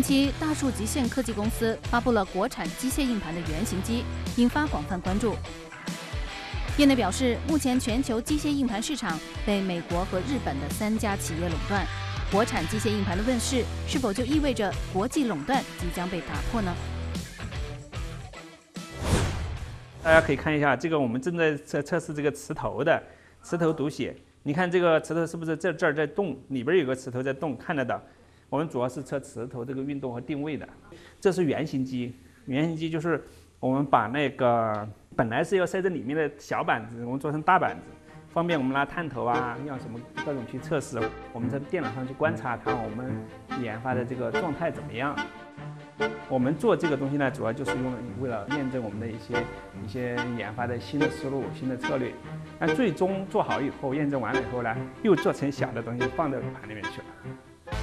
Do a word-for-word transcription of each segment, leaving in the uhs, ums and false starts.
近期，大树极限科技公司发布了国产机械硬盘的原型机，引发广泛关注。业内表示，目前全球机械硬盘市场被美国和日本的三家企业垄断。国产机械硬盘的问世，是否就意味着国际垄断即将被打破呢？ 大家可以看一下，这个我们正在测测试这个磁头的磁头读写。你看这个磁头是不是在这儿在动？里边有个磁头在动，看得到。我们主要是测磁头这个运动和定位的。这是原型机，原型机就是我们把那个本来是要塞在里面的小板子，我们做成大板子，方便我们拿探头啊，用什么各种去测试。我们在电脑上去观察它，我们研发的这个状态怎么样。我们做这个东西呢，主要就是用为了验证我们的一些一些研发的新的思路、新的策略。那最终做好以后，验证完了以后呢，又做成小的东西放到盘里面去了。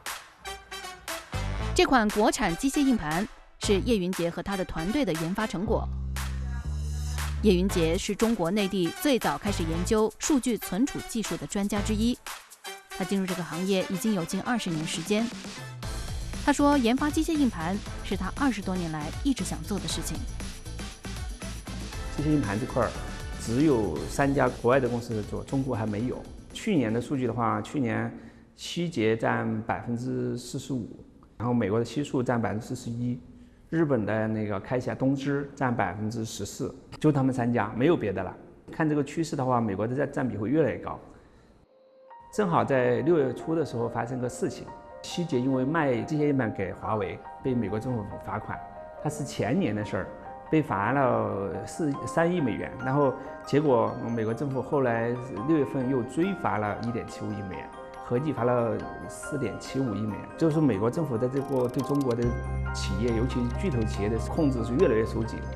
这款国产机械硬盘是叶云杰和他的团队的研发成果。叶云杰是中国内地最早开始研究数据存储技术的专家之一，他进入这个行业已经有近二十年时间。他说，研发机械硬盘是他二十多年来一直想做的事情。 机械硬盘这块儿，只有三家国外的公司在做，中国还没有。去年的数据的话，去年希捷占百分之四十五，然后美国的西数占百分之四十一，日本的那个开西亚东芝占百分之十四，就他们三家，没有别的了。看这个趋势的话，美国的占占比会越来越高。正好在六月初的时候发生个事情。希捷因为卖机械硬盘给华为，被美国政府罚款，它是前年的事儿，被罚了四三亿美元。然后结果美国政府后来六月份又追罚了一点七五亿美元，合计罚了四点七五亿美元。就是美国政府在这个对中国的企业，尤其巨头企业的控制是越来越收紧。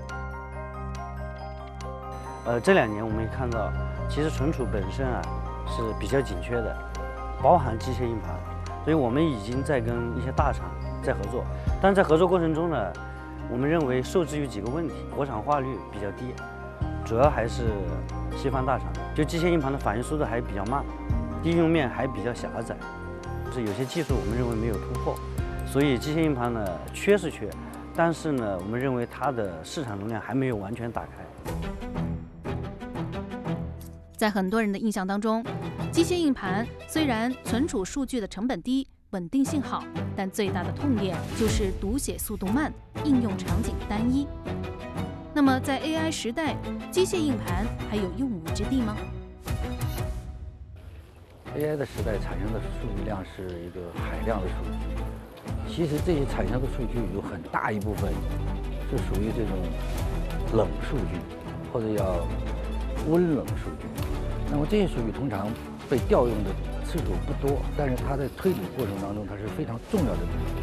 呃，这两年我们也看到，其实存储本身啊是比较紧缺的，包含机械硬盘。所以我们已经在跟一些大厂在合作，但在合作过程中呢，我们认为受制于几个问题，国产化率比较低，主要还是西方大厂，就机械硬盘的反应速度还比较慢，应用面还比较狭窄，就是有些技术我们认为没有突破，所以机械硬盘呢缺是缺，但是呢，我们认为它的市场容量还没有完全打开。 在很多人的印象当中，机械硬盘虽然存储数据的成本低、稳定性好，但最大的痛点就是读写速度慢、应用场景单一。那么在 A I 时代，机械硬盘还有用武之地吗 ？A I 的时代产生的数据量是一个海量的数据，其实这些产生的数据有很大一部分是属于这种冷数据，或者叫温冷数据。那么这些数据通常被调用的次数不多，但是它在推理过程当中，它是非常重要的。